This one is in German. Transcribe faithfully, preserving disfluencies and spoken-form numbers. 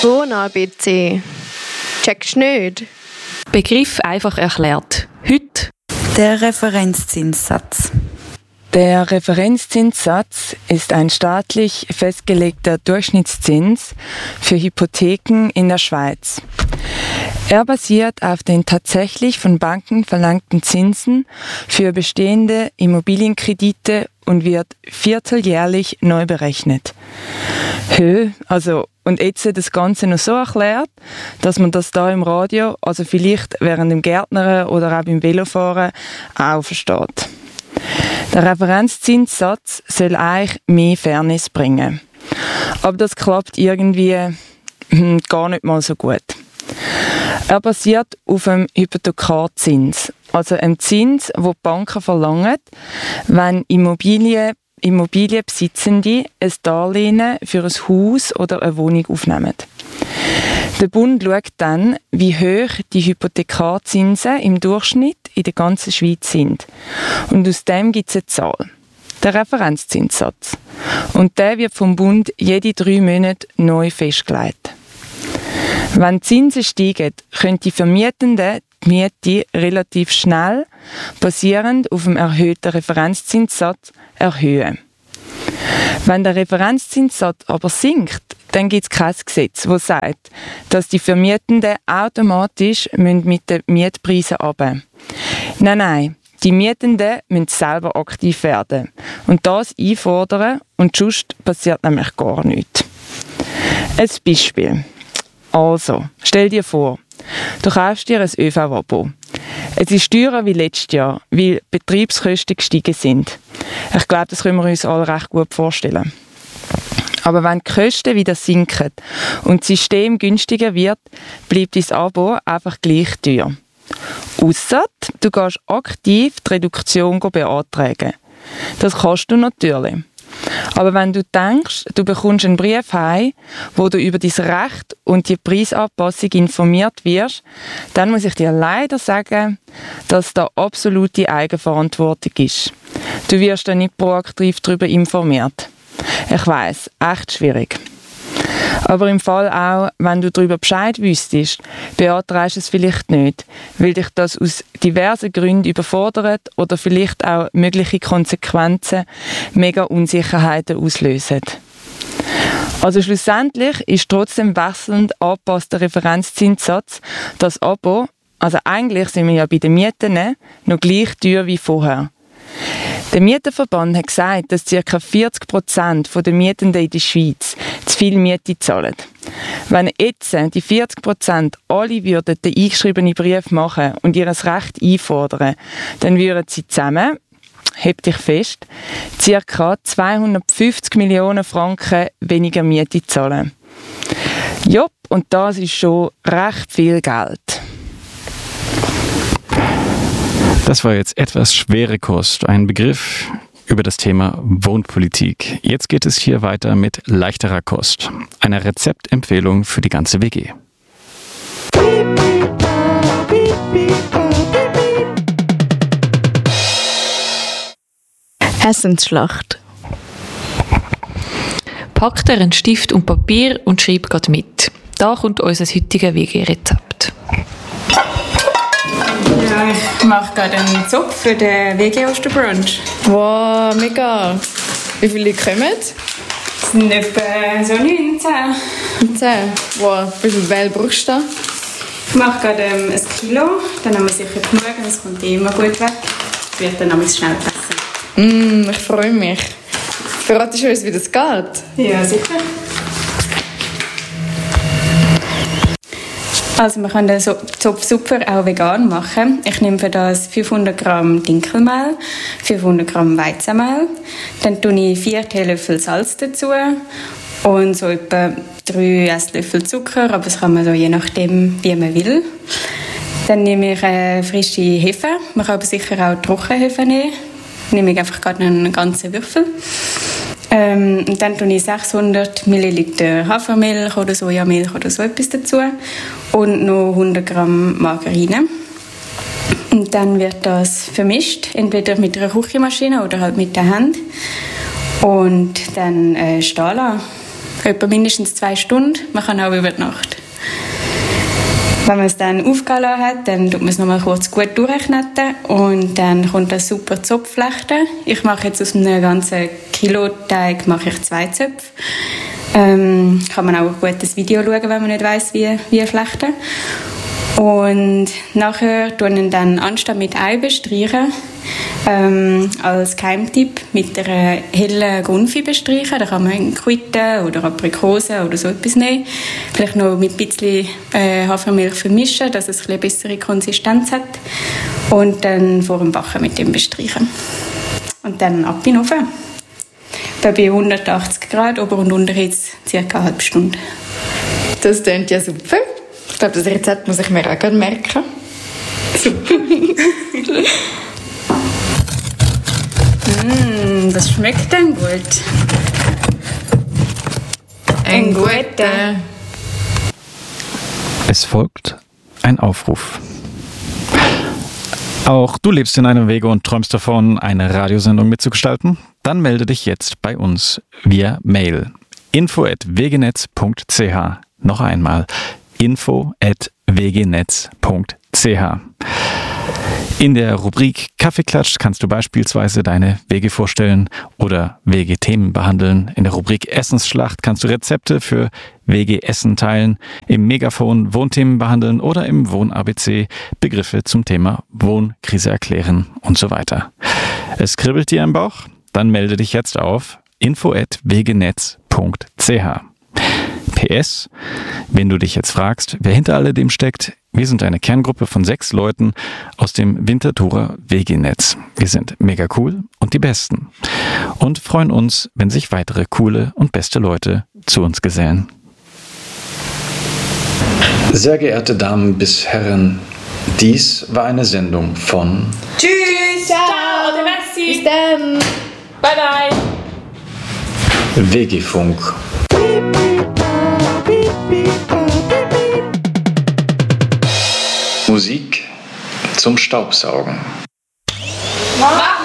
Ton-A B C. Checkst nicht? Begriff einfach erklärt. Heute der Referenzzinssatz. Der Referenzzinssatz ist ein staatlich festgelegter Durchschnittszins für Hypotheken in der Schweiz. Er basiert auf den tatsächlich von Banken verlangten Zinsen für bestehende Immobilienkredite und wird vierteljährlich neu berechnet. Hö, also und jetzt das Ganze noch so erklärt, dass man das da im Radio, also vielleicht während dem Gärtnern oder auch beim Velofahren, auch versteht. Der Referenzzinssatz soll eigentlich mehr Fairness bringen. Aber das klappt irgendwie hm, gar nicht mal so gut. Er basiert auf einem Hypothekarzins, also einem Zins, den die Banken verlangen, wenn Immobilien, Immobilienbesitzende ein Darlehen für ein Haus oder eine Wohnung aufnehmen. Der Bund schaut dann, wie hoch die Hypothekarzinsen im Durchschnitt in der ganzen Schweiz sind. Und aus dem gibt es eine Zahl, der Referenzzinssatz. Und der wird vom Bund jede drei Monate neu festgelegt. Wenn die Zinsen steigen, können die Vermietenden die Miete relativ schnell, basierend auf dem erhöhten Referenzzinssatz, erhöhen. Wenn der Referenzzinssatz aber sinkt, dann gibt es kein Gesetz, das sagt, dass die Vermietenden automatisch mit den Mietpreisen runter. Nein, nein, die Mietenden müssen selber aktiv werden und das einfordern und sonst passiert nämlich gar nichts. Ein Beispiel. Also, stell dir vor, du kaufst dir ein ÖV-Abo. Es ist teurer wie letztes Jahr, weil die Betriebskosten gestiegen sind. Ich glaube, das können wir uns alle recht gut vorstellen. Aber wenn die Kosten wieder sinken und das System günstiger wird, bleibt dein Abo einfach gleich teuer. Ausser du gehst aktiv die Reduktion beantragen. Das kannst du natürlich. Aber wenn du denkst, du bekommst einen Brief heim, wo du über dein Recht und die Preisanpassung informiert wirst, dann muss ich dir leider sagen, dass da absolute Eigenverantwortung ist. Du wirst dann nicht proaktiv darüber informiert. Ich weiss, echt schwierig. Aber im Fall auch, wenn du darüber Bescheid wüsstest, beantragst du es vielleicht nicht, weil dich das aus diversen Gründen überfordert oder vielleicht auch mögliche Konsequenzen mega Unsicherheiten auslösen. Also schlussendlich ist trotzdem wechselnd angepasster Referenzzinssatz das Abo, also eigentlich sind wir ja bei den Mieten noch gleich teuer wie vorher. Der Mieterverband hat gesagt, dass ca. vierzig Prozent der Mietenden in der Schweiz zu viel Miete zahlen. Wenn jetzt die vierzig Prozent alle würden den eingeschriebenen Brief machen und ihr Recht einfordern, dann würden sie zusammen, heb dich fest, ca. zweihundertfünfzig Millionen Franken weniger Miete zahlen. Jopp, und das ist schon recht viel Geld. Das war jetzt etwas schwere Kost, ein Begriff über das Thema Wohnpolitik. Jetzt geht es hier weiter mit leichterer Kost, einer Rezeptempfehlung für die ganze W G. Essensschlacht. Packt ihr einen Stift und Papier und schreibt gerade mit. Da kommt unser heutiges W G-Rezept. Ja, ich mache gerade einen Zopf für den W G-Osterbrunch. Wow, mega. Wie viele Leute kommen? Es sind etwa so neunzehn. zehn. Wow, wie viel Mehl brauchst du da? Ich mache gerade ähm, ein Kilo, dann haben wir sicher genug, das kommt immer gut weg. Das wird dann nämlich schnell gegessen. Mm, ich freue mich. Verratest du uns, wie das geht? Ja, sicher. Also man kann den Zopf super auch vegan machen. Ich nehme für das fünfhundert Gramm Dinkelmehl, fünfhundert Gramm Weizenmehl. Dann tue ich vier Teelöffel Salz dazu und so etwa drei Esslöffel Zucker, aber das kann man so je nachdem, wie man will. Dann nehme ich äh, frische Hefe. Man kann aber sicher auch Trockenhefe nehmen. Dann nehme ich einfach gerade einen ganzen Würfel. Ähm, und dann tue ich sechshundert Milliliter Hafermilch oder Sojamilch oder so etwas dazu und noch hundert Gramm Margarine. Und dann wird das vermischt, entweder mit einer Küchenmaschine oder halt mit der Hand. Und dann äh, stehen lassen. etwa mindestens zwei Stunden. Man kann auch über die Nacht. Wenn man es dann aufgelassen hat, dann tut man es nochmal kurz gut durchkneten und dann kommt das super Zopfflechten. Ich mache jetzt aus einem ganzen Kilo Teig mache ich zwei Zöpfe. Ähm, kann man auch ein gutes Video schauen, wenn man nicht weiss, wie, wie flechten. Und nachher tun wir dann anstatt mit Ei bestreichen, ähm, als Keimtipp mit einer hellen Gunfi bestreichen. Da kann man Quitte oder Aprikose oder so etwas nehmen. Vielleicht noch mit ein bisschen äh, Hafermilch vermischen, dass es eine bessere Konsistenz hat. Und dann vor dem Backen mit dem bestreichen. Und dann ab in den Ofen. Bei hundertachtzig Grad, Ober- und Unterhitze, circa eine halbe Stunde. Das klingt ja super. Ich glaube, das Rezept muss ich mir auch gerne merken. Super. mm, das schmeckt dann gut. Ein guter. Es folgt ein Aufruf. Auch du lebst in einer Wege und träumst davon, eine Radiosendung mitzugestalten? Dann melde dich jetzt bei uns via Mail. info at wegenetz punkt c h. Noch einmal. info at wegenetz punkt c h. In der Rubrik Kaffeeklatsch kannst du beispielsweise deine Wege vorstellen oder Wege-Themen behandeln. In der Rubrik Essensschlacht kannst du Rezepte für Wege-Essen teilen, im Megafon Wohnthemen behandeln oder im Wohn-A B C Begriffe zum Thema Wohnkrise erklären und so weiter. Es kribbelt dir im Bauch? Dann melde dich jetzt auf info at wegenetz punkt c h. P S, wenn du dich jetzt fragst, wer hinter alledem steckt, wir sind eine Kerngruppe von sechs Leuten aus dem Winterthurer Wegenetz. Wir sind mega cool und die Besten und freuen uns, wenn sich weitere coole und beste Leute zu uns gesellen. Sehr geehrte Damen bis Herren, dies war eine Sendung von Tschüss! Ciao! Oder Messi! Bis dann! Bye bye! Wegefunk. Musik zum Staubsaugen. Mama!